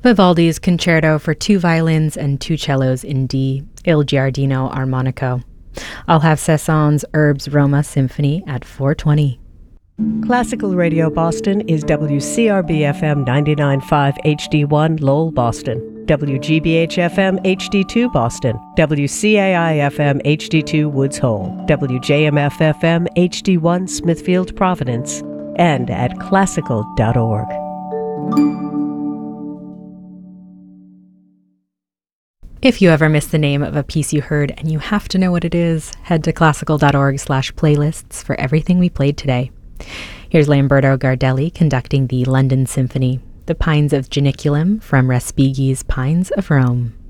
Vivaldi's Concerto for two violins and two cellos in D, Il Giardino Armonico. I'll have Cézanne's Urbs Roma Symphony at 4:20. Classical Radio Boston is WCRB-FM 99.5 HD1 Lowell, Boston, WGBH-FM HD2 Boston, WCAI-FM HD2 Woods Hole, WJMF-FM HD1 Smithfield, Providence, and at classical.org. If you ever miss the name of a piece you heard and you have to know what it is, head to classical.org/playlists for everything we played today. Here's Lamberto Gardelli conducting the London Symphony, The Pines of Janiculum from Respighi's Pines of Rome.